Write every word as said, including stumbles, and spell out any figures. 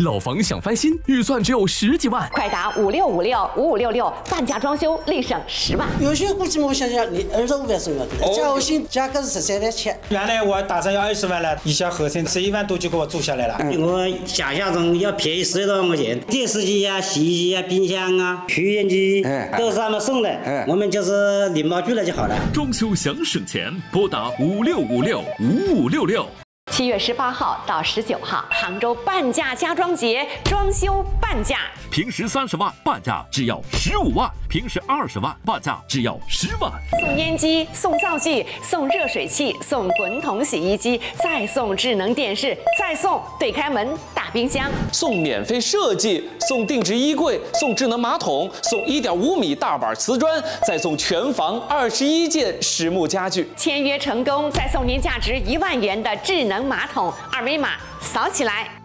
老房想翻新，预算只有十几万， 快打五六五六五五六六，半价装修立省十万。 有些估计我想想，你二十五万是要的，加后薪价格是十三万七。 原来我打算要二十万了，一下合成十一万多就给我做下来了。 嗯、我想象中要便宜十多万块钱，电视机啊、洗衣机啊、冰箱啊、抽烟机都是他们送的，嗯、我们就是领包去了就好了。 装修想省钱，拨打五六五六五五六六。 七月十八号到十九号，杭州半价家装节，装修半价。 平时三十万，半价只要十五万；平时二十万，半价只要十万。 送烟机，送灶具，送热水器，送滚筒洗衣机，再送智能电视，再送对开门大冰箱， 送免费设计，送定制衣柜，送智能马桶，送一点五米大板瓷砖，再送全房二十一件实木家具。 签约成功，再送您价值一万元的智能马桶，二维码扫起来。